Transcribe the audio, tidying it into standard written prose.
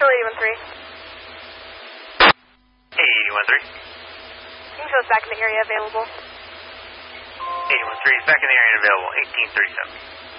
Still 813. Hey, 813. You can show us back in the area available. 813 is back in the area and available. 1837.